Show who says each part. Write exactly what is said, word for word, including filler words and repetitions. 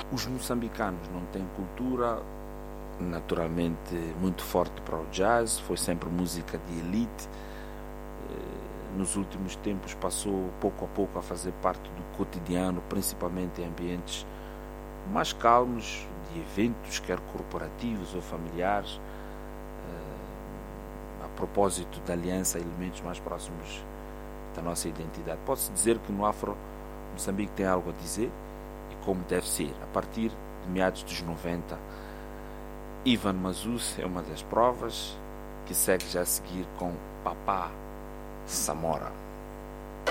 Speaker 1: Os moçambicanos não têm cultura naturalmente muito forte para o jazz, foi sempre música de elite. Nos últimos tempos passou pouco a pouco a fazer parte do cotidiano, principalmente em ambientes mais calmos, de eventos, quer corporativos ou familiares. A propósito da aliança, elementos mais próximos da nossa identidade. Pode-se dizer que no Afro Moçambique tem algo a dizer e como deve ser. A partir de meados dos noventa, Ivan Mazus é uma das provas, que segue já a seguir com Papá Samora.